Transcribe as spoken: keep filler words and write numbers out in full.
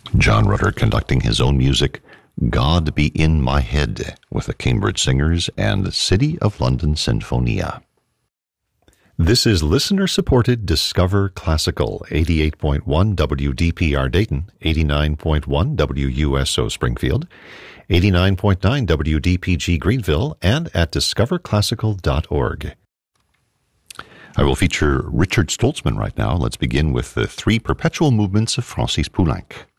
John Rutter conducting his own music, God Be in My Head, with the Cambridge Singers and City of London Sinfonia. This is listener-supported Discover Classical, eighty-eight point one W D P R Dayton, eighty-nine point one W U S O Springfield, eighty-nine point nine W D P G Greenville, and at discover classical dot org. I will feature Richard Stoltzman right now. Let's begin with the three perpetual movements of Francis Poulenc.